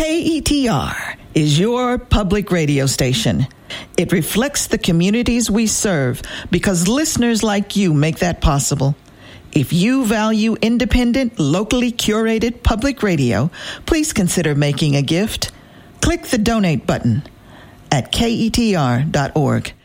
KETR is your public radio station. It reflects the communities we serve because listeners like you make that possible. If you value independent, locally curated public radio, please consider making a gift. Click the donate button at ketr.org.